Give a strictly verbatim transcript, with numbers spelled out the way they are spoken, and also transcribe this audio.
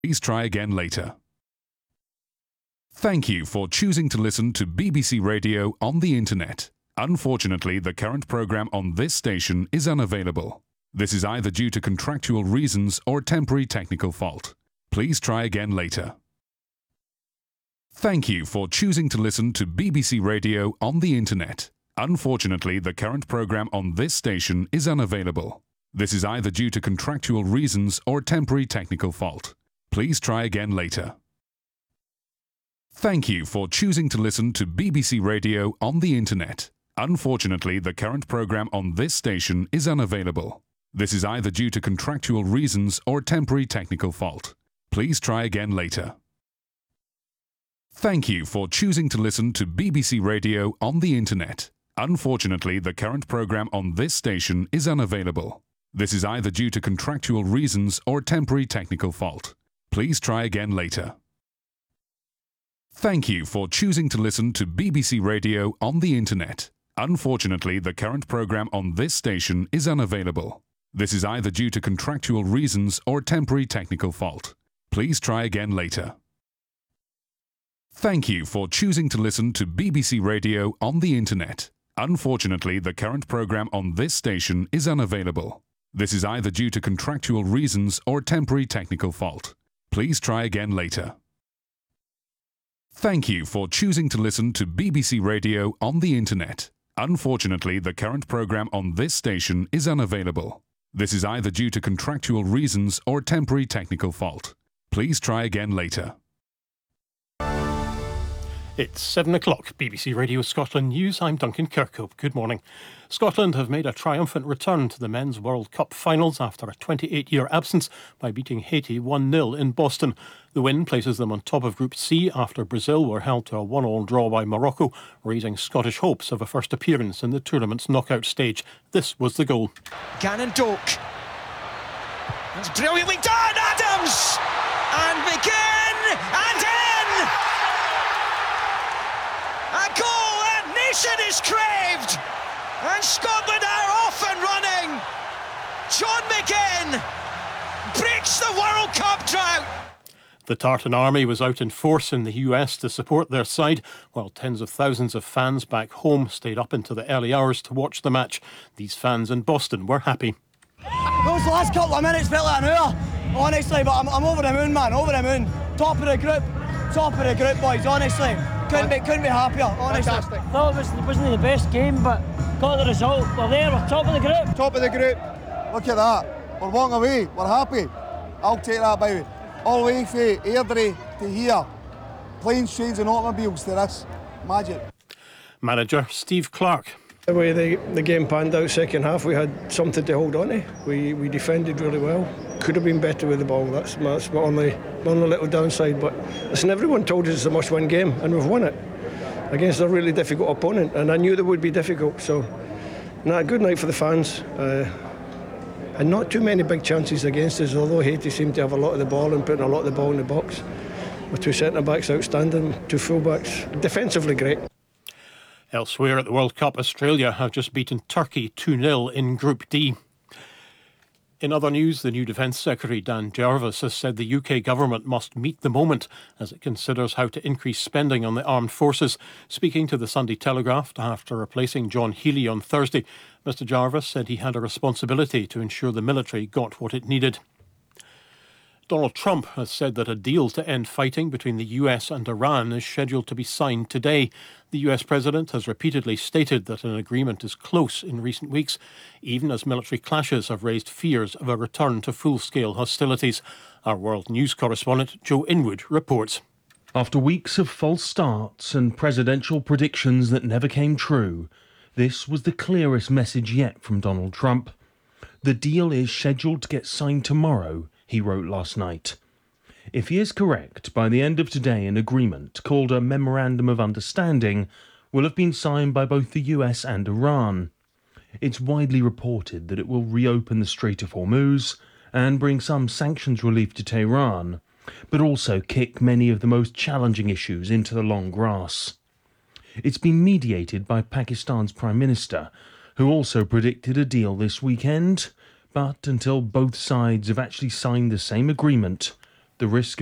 Please try again later. Thank you for choosing to listen to B B C Radio on the internet. Unfortunately, the current programme on this station is unavailable. This is either due to contractual reasons or temporary technical fault. Please try again later. Thank you for choosing to listen to B B C Radio on the internet. Unfortunately, the current programme on this station is unavailable. This is either due to contractual reasons or temporary technical fault. Please try again later. Thank you for choosing to listen to B B C Radio on the internet. Unfortunately, the current programme on this station is unavailable. This is either due to contractual reasons or temporary technical fault. Please try again later. Thank you for choosing to listen to B B C Radio on the internet. Unfortunately, the current programme on this station is unavailable. This is either due to contractual reasons or temporary technical fault. Please try again later. Thank you for choosing to listen to B B C Radio on the internet. Unfortunately, the current programme on this station is unavailable. This is either due to contractual reasons or temporary technical fault. Please try again later. Thank you for choosing to listen to B B C Radio on the internet. Unfortunately, the current programme on this station is unavailable. This is either due to contractual reasons or temporary technical fault. Please try again later. Thank you for choosing to listen to B B C Radio on the internet. Unfortunately, the current programme on this station is unavailable. This is either due to contractual reasons or temporary technical fault. Please try again later. It's seven o'clock, B B C Radio Scotland News. I'm Duncan Kirkhope. Good morning. Scotland have made a triumphant return to the Men's World Cup finals after a twenty-eight-year absence by beating Haiti one nil in Boston. The win places them on top of Group C after Brazil were held to a one-all draw by Morocco, raising Scottish hopes of a first appearance in the tournament's knockout stage. This was the goal. Gannon Doak. That's brilliantly done, Adams! And McGinn! And in! A goal that nation is craved! And Scotland are off and running! John McGinn breaks the World Cup drought! The Tartan Army was out in force in the U S to support their side, while tens of thousands of fans back home stayed up into the early hours to watch the match. These fans in Boston were happy. Those last couple of minutes felt like an hour, honestly, but I'm, I'm over the moon, man, over the moon. Top of the group, top of the group, boys, honestly. Couldn't be, couldn't be happier, honestly. Fantastic. Thought it, was, it wasn't the best game, but got the result. We're there, we're top of the group. Top of the group. Look at that. We're walking away, we're happy. I'll take that, baby. All the way from Airdrie to here. Planes, trains and automobiles to this. Magic. Manager Steve Clarke. The way the, the game panned out second half, we had something to hold on to. We we defended really well. Could have been better with the ball. That's my, that's my only, my only little downside. But listen, everyone told us it's a must-win game, and we've won it against a really difficult opponent. And I knew they would be difficult. So, nah, good night for the fans. Uh, and not too many big chances against us, although Haiti seemed to have a lot of the ball and putting a lot of the ball in the box. With two centre-backs outstanding, two full-backs. Defensively great. Elsewhere at the World Cup, Australia have just beaten Turkey two nil in Group D. In other news, the new Defence Secretary Dan Jarvis has said the U K government must meet the moment as it considers how to increase spending on the armed forces. Speaking to the Sunday Telegraph after replacing John Healey on Thursday, Mr Jarvis said he had a responsibility to ensure the military got what it needed. Donald Trump has said that a deal to end fighting between the U S and Iran is scheduled to be signed today. The U S president has repeatedly stated that an agreement is close in recent weeks, even as military clashes have raised fears of a return to full-scale hostilities. Our world news correspondent Joe Inwood reports. After weeks of false starts and presidential predictions that never came true, this was the clearest message yet from Donald Trump. The deal is scheduled to get signed tomorrow, he wrote last night. If he is correct, by the end of today an agreement, called a Memorandum of Understanding, will have been signed by both the U S and Iran. It's widely reported that it will reopen the Strait of Hormuz and bring some sanctions relief to Tehran, but also kick many of the most challenging issues into the long grass. It's been mediated by Pakistan's Prime Minister, who also predicted a deal this weekend, but until both sides have actually signed the same agreement, the risk